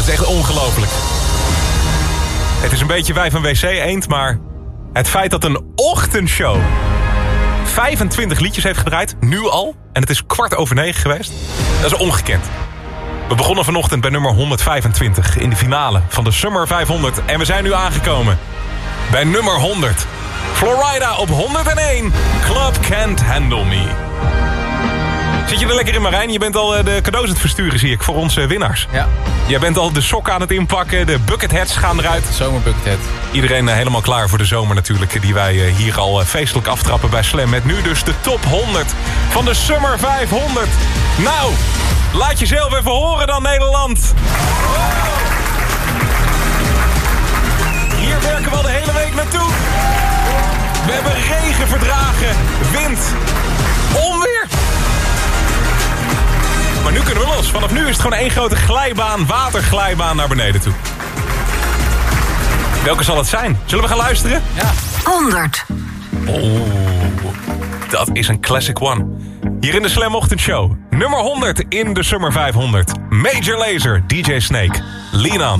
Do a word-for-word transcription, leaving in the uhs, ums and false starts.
is echt ongelooflijk. Het is een beetje wij van W C Eend, maar het feit dat een ochtendshow vijfentwintig liedjes heeft gedraaid, nu al, en het is kwart over negen geweest, dat is ongekend. We begonnen vanochtend bij nummer honderdvijfentwintig in de finale van de Summer vijfhonderd. En we zijn nu aangekomen bij nummer honderd. Florida op honderdéén. Club Can't Handle Me. Zit je er lekker in, Marijn? Je bent al de cadeaus aan het versturen, zie ik, voor onze winnaars. Ja. Jij bent al de sokken aan het inpakken, de bucketheads gaan eruit. Zomerbuckethead. Iedereen helemaal klaar voor de zomer natuurlijk, die wij hier al feestelijk aftrappen bij Slam. Met nu dus de top honderd van de Summer vijfhonderd. Nou, laat jezelf even horen dan, Nederland. Hier werken we al de hele week naartoe. We hebben regen verdragen, wind, onweer. Maar nu kunnen we los. Vanaf nu is het gewoon één grote glijbaan, waterglijbaan naar beneden toe. Welke zal het zijn? Zullen we gaan luisteren? Ja. honderd. Oh, dat is een classic one. Hier in de Slam Ochtendshow. Nummer honderd in de Summer vijfhonderd. Major Lazer, D J Snake, Lean On.